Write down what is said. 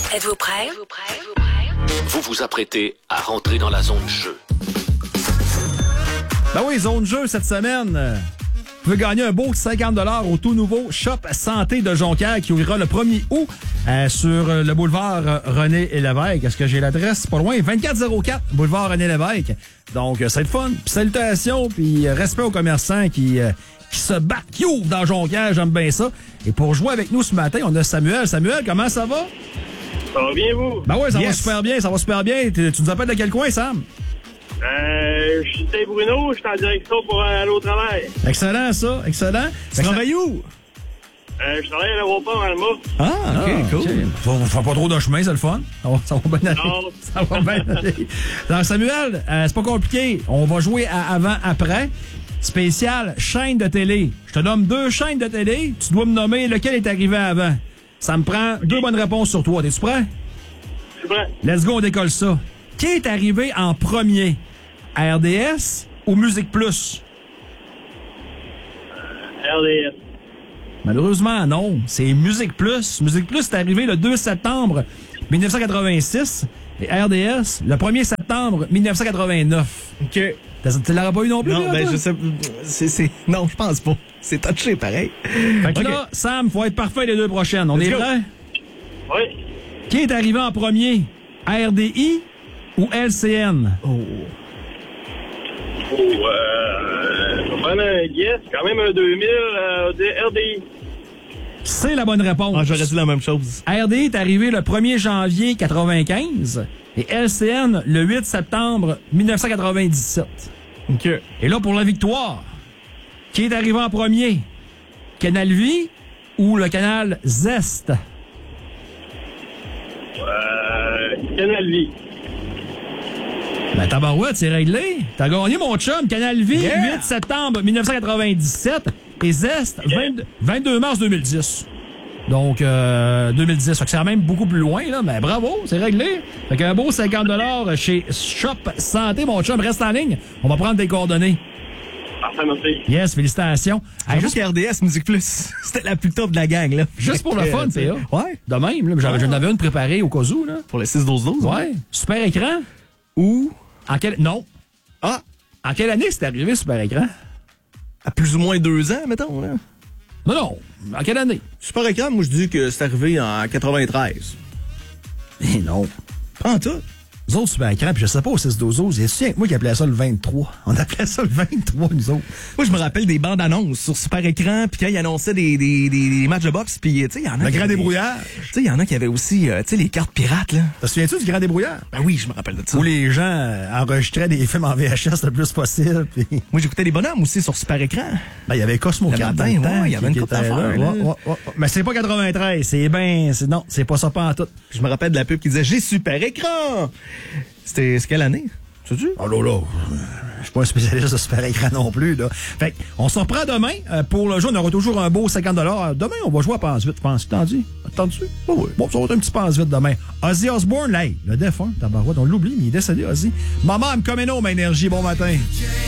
Êtes-vous prêts? Vous vous apprêtez à rentrer dans la zone jeu. Ben oui, zone jeu cette semaine. Vous pouvez gagner un beau 50$ au tout nouveau Shop Santé de Jonquière qui ouvrira le 1er août sur le boulevard René et Lévesque. Est-ce que j'ai l'adresse? Pas loin. 2404 boulevard René Lévesque. Donc, c'est le fun. Puis salutations, puis respect aux commerçants qui se battent, qui ouvrent dans Jonquière. J'aime bien ça. Et pour jouer avec nous ce matin, on a Samuel. Samuel, comment ça va? Ça va bien, vous? Ben oui, ça va super bien, ça va super bien. Tu nous appelles de quel coin, Sam? Je suis Saint-Bruno, je suis en direction pour aller au travail. Excellent, ça, excellent. Tu travailles où? Je travaille à l'aéroport Alma. Ah, OK, cool. Faut pas trop de chemin, c'est le fun. Ça va bien aller. Non. Ça va bien aller. Donc, Samuel, c'est pas compliqué. On va jouer à avant-après. Spécial chaîne de télé. Je te nomme 2 chaînes de télé. Tu dois me nommer lequel est arrivé avant. Ça me prend 2 bonnes réponses sur toi. T'es-tu prêt? Je suis prêt. Let's go, on décolle ça. Qui est arrivé en premier? RDS ou Musique Plus? RDS. Malheureusement, non. C'est Musique Plus. Musique Plus est arrivé le 2 septembre 1986 et RDS le 1er septembre 1989. OK. Tu l'auras pas eu non plus? Non, là, ben, toi? je sais. Non, je pense pas. C'est touché, pareil. Fait que OK. là, Sam, faut être parfait les 2 prochaines. On Let's est go. prêts? Oui. Qui est arrivé en premier? RDI ou LCN? Oh. Je vais prendre un guess. Quand même un 2000 RDI. C'est la bonne réponse. Ah, j'aurais dit la même chose. RDI est arrivé le 1er janvier 95 et LCN le 8 septembre 1997. OK. Et là, pour la victoire, qui est arrivé en premier? Canal Vie ou le canal Zest? Canal Vie. Ben, tabarouette, c'est réglé. T'as gagné, mon chum. Canal Vie, Yeah! 8 septembre 1997 et Zest, 22 mars 2010. Donc, 2010. Fait que c'est quand même beaucoup plus loin, là. Mais bravo, c'est réglé. Fait qu'un beau 50$ chez Shop Santé, mon chum. Reste en ligne. On va prendre tes coordonnées. Parfait, merci. Yes, félicitations. Hey, Juste RDS Musique Plus. C'était la plus top de la gang, là. juste pour le fun, tu sais. PA. Ouais. De même, là. J'en avais une préparée au cas où, là. Pour le 6-12-12. Ouais. Super écran. Ou, En quelle... Non. ah, En quelle année c'est arrivé, Super écran? à plus ou moins 2 ans, mettons, là. Non. En quelle année? Super écran, moi, je dis que c'est arrivé en 93. Eh non. Pas en tout. Nous autres, Super écran, puis je sais pas au 6-12-12, il y a aussi avec moi qui appelait ça le 23. On appelait ça le 23, nous autres. Moi, je me rappelle des bandes annonces sur Super Écran, puis quand ils annonçaient des matchs de boxe, puis tu sais, il y en a. Le qui grand avaient- débrouillard. Tu sais, il y en a qui avaient aussi, tu sais, les cartes pirates, là. Te souviens-tu du grand débrouillard? Ben oui, je me rappelle de ça. Où les gens enregistraient des films en VHS le plus possible. Puis... Moi, j'écoutais les bonhommes aussi sur Super Écran. Ben, il y avait Cosmo Le 4 matin, dans le temps ouais, il y avait qui une couple était là. d'affaires, là. Ouais. Mais c'est pas 93, c'est ben... Non, c'est pas ça pas en tout. Je me rappelle de la pub qui disait « J'ai Super Écran ». C'est quelle année? Sais-tu? Oh là, je suis pas un spécialiste de Super écran non plus, là. Fait on se reprend demain. Pour le jeu, on aura toujours un beau 50$. Demain, on va jouer à Pense Vite, je pense. T'en dis? T'entends-tu? Oh, oui. Bon, ça va être un petit Pense Vite demain. Ozzy Osbourne, là, le défunt, tabarouette, on l'oublie, mais il est décédé, Ozzy. Maman, I'm coming home, énergie, bon matin.